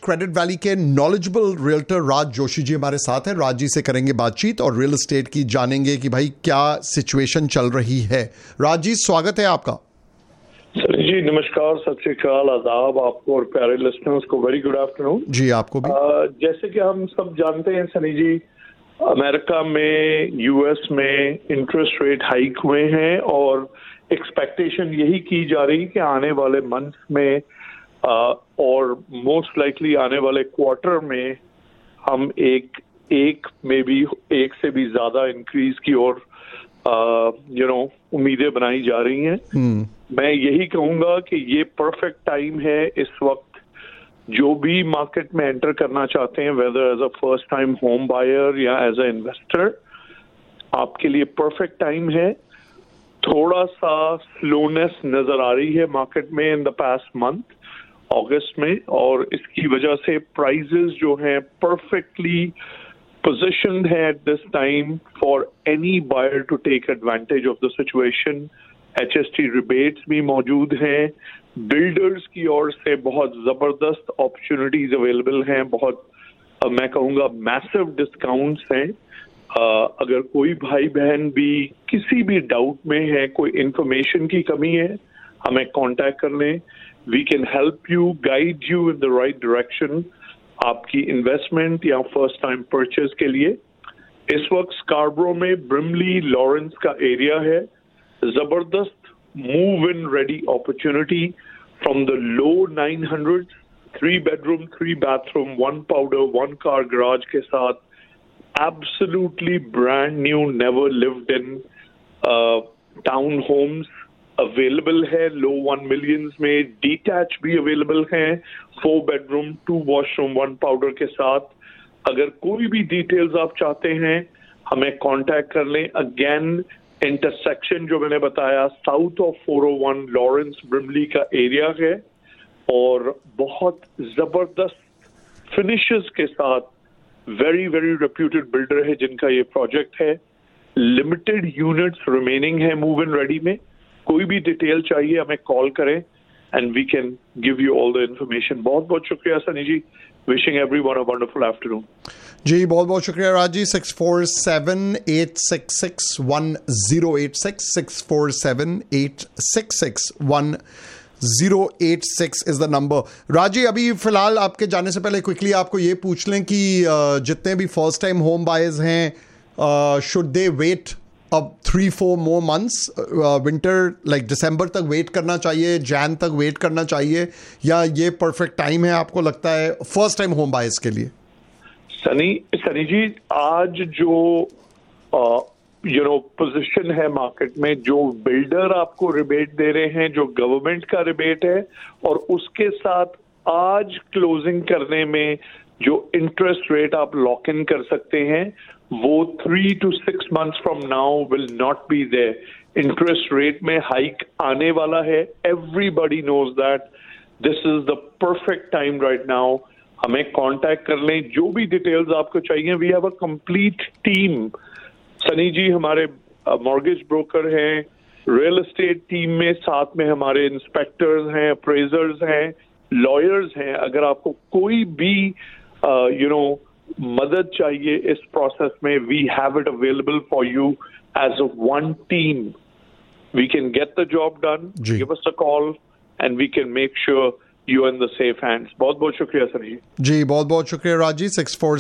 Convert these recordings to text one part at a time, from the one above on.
Credit valley के knowledgeable realtor राज जोशी जी हमारे साथ हैं। राज जी से करेंगे बातचीत और रियल एस्टेट की जानेंगे कि भाई क्या सिचुएशन चल रही है। राज जी, स्वागत है आपका। सनी जी नमस्कार, सत श्री अकाल, आदाब आपको और प्यारे लिसनर्स को। वेरी गुड आफ्टरनून जी, आपको भी। जैसे कि हम सब जानते हैं सनी जी, अमेरिका में, यूएस में इंटरेस्ट रेट हाइक हुए हैं और एक्सपेक्टेशन यही की जा रही कि आने वाले मंथ में और मोस्ट लाइकली आने वाले क्वार्टर में हम एक में भी एक से भी ज्यादा इंक्रीज की ओर उम्मीदें बनाई जा रही हैं। मैं यही कहूंगा कि ये परफेक्ट टाइम है इस वक्त, जो भी मार्केट में एंटर करना चाहते हैं, weather as a first time home buyer या एज अ इन्वेस्टर, आपके लिए परफेक्ट टाइम है। थोड़ा सा स्लोनेस नजर आ रही है मार्केट में इन द पास्ट मंथ, अगस्त में, और इसकी वजह से प्राइजेस जो हैं परफेक्टली positioned है at this time for any buyer to take advantage of the situation। HST rebates भी मौजूद हैं, बिल्डर्स की ओर से बहुत जबरदस्त अपॉर्चुनिटीज अवेलेबल हैं, बहुत मैं कहूँगा मैसिव डिस्काउंट्स हैं। अगर कोई भाई बहन भी किसी भी डाउट में है, कोई इंफॉर्मेशन की कमी है, हमें कांटेक्ट कर लें। We can help you, guide you in the right direction आपकी इन्वेस्टमेंट या फर्स्ट टाइम परचेज के लिए। इस वक्त स्कार्बरो में ब्रिमली लॉरेंस का एरिया है, जबरदस्त move in ready opportunity from the low 900, 3 bedroom 3 bathroom 1 powder 1 car garage के साथ, absolutely brand new never lived in town Holmes available है लो 1 million में। डिटैच भी अवेलेबल हैं, 4 bedroom 2 washroom 1 powder के साथ। अगर कोई भी डिटेल्स आप चाहते हैं हमें कांटेक्ट कर लें। अगेन इंटरसेक्शन जो मैंने बताया साउथ ऑफ 401 लॉरेंस ब्रिमली का एरिया है और बहुत जबरदस्त फिनिशेस के साथ वेरी वेरी रेप्यूटेड बिल्डर है जिनका ये प्रोजेक्ट है। लिमिटेड यूनिट्स रिमेनिंग है मूव इन रेडी में। कोई भी डिटेल चाहिए हमें कॉल करें and we can give you all the information. बहुत बहुत शुक्रिया सनी जी, wishing everyone a wonderful afternoon. जी बहुत बहुत शुक्रिया Raj ji. 647-866-1086 647-866-1086 is the number. Raj ji, अभी फिलहाल आपके जाने से पहले क्विकली आपको ये पूछ लें कि जितने भी फर्स्ट टाइम होम बायर्स हैं, शुड दे वेट अब 3-4 more months, विंटर लाइक दिसंबर तक वेट करना चाहिए, जैन तक वेट करना चाहिए, या ये परफेक्ट टाइम है आपको लगता है फर्स्ट टाइम होम बायर्स के लिए? सनी जी, आज जो पोजीशन है मार्केट में, जो बिल्डर आपको रिबेट दे रहे हैं, जो गवर्नमेंट का रिबेट है, और उसके साथ आज क्लोजिंग करने में जो इंटरेस्ट रेट आप लॉक इन कर सकते हैं, वो 3 to 6 months from now will not be there. Interest rate में हाइक आने वाला है, everybody knows that. This is the perfect time right now. हमें कांटेक्ट कर लें, जो भी डिटेल्स आपको चाहिए। We have a complete team Sunny जी, हमारे मॉर्गेज ब्रोकर हैं, रियल एस्टेट टीम में, साथ में हमारे इंस्पेक्टर्स हैं, अप्रेजर्स हैं, लॉयर्स हैं। अगर आपको कोई भी मदद चाहिए इस प्रोसेस में, we have it available for you as a one team. We can get the job done, give us a call and we can make sure you in the safe hands. बहुत बहुत शुक्रिया sir जी। बहुत बहुत शुक्रिया राज जी।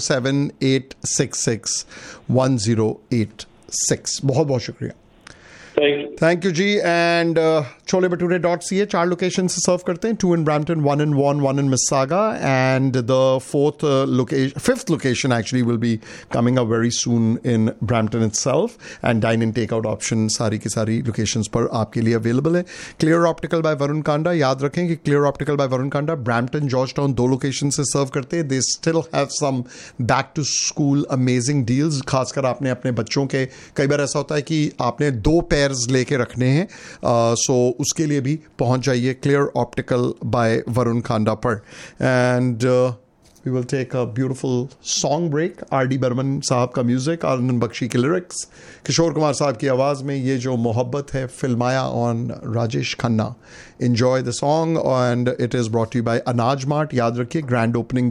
647-866-1086 बहुत बहुत शुक्रिया। Thank you ji. And chole bhature .ca 4 location से सर्व करते हैं, 2 in Brampton, 1 in Vaughan, 1 in Mississauga, and the fifth location actually will be coming up very soon in Brampton itself, and dine-in takeout option सारी की सारी locations पर आपके लिए available है। Clear Optical by Varun Kanda, याद रखें कि Clear Optical by Varun Kanda Brampton, Georgetown 2 locations से सर्व करते हैं। They still have some back to school amazing deals, खासकर आपने अपने बच्चों के, कई बार ऐसा होता है कि आपने 2 पेयर्स लेके रखने हैं, सो उसके लिए भी पहुंच जाइए क्लियर ऑप्टिकल बाय वरुण खांडा पर। And we will take a beautiful song break. R.D. Burman साहब का म्यूजिक, आनंद बख्शी की लिरिक्स, किशोर कुमार साहब की आवाज़ में ये जो मोहब्बत है फिल्माया on Rajesh Khanna. Enjoy the song and it is brought you bye अनाज मार्ट। याद रखिए ग्रैंड ओपनिंग